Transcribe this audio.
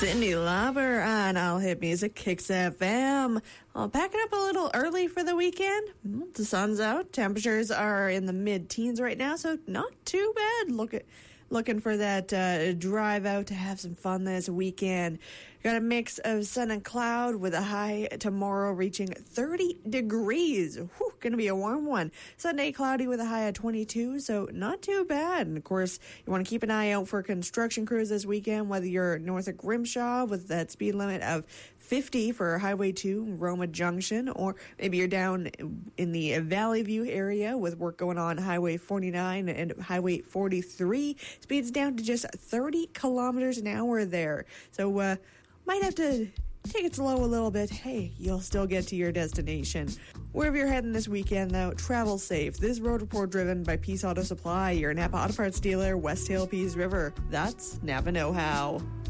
Cyndi Lauper on All Hit Music Kicks FM. Well, packing up a little early for the weekend. The sun's out. Temperatures are in the mid-teens right now, so not too bad. Looking for that drive out to have some fun this weekend. Got a mix of sun and cloud with a high tomorrow reaching 30 degrees. Whew, gonna be a warm one. Sunday cloudy with a high of 22, so not too bad. And of course, you want to keep an eye out for construction crews this weekend, whether you're north of Grimshaw with that speed limit of 50 for Highway 2, Roma Junction, or maybe you're down in the Valley View area with work going on Highway 49 and Highway 43. Speeds down to just 30 kilometers an hour there. So, might have to take it slow a little bit. Hey, you'll still get to your destination. Wherever you're heading this weekend, though, travel safe. This road report driven by Peace Auto Supply, your Napa Auto Parts dealer, West Hill, Peace River. That's Napa Know-How.